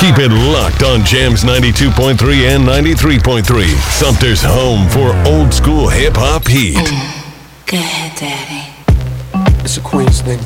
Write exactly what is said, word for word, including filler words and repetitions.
Keep it locked on Jams ninety-two point three and ninety-three point three. Sumter's home for old school hip hop heat. Go ahead, Daddy. It's a Queens thing.